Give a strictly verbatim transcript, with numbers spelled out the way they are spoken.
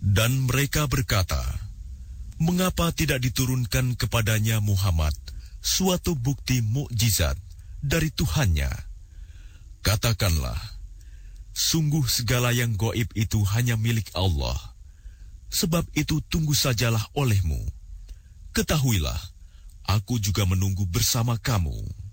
Dan mereka berkata, "Mengapa tidak diturunkan kepadanya Muhammad suatu bukti mukjizat dari Tuhannya?" Katakanlah, sungguh segala yang gaib itu hanya milik Allah. Sebab itu tunggu sajalah olehmu. Ketahuilah, aku juga menunggu bersama kamu.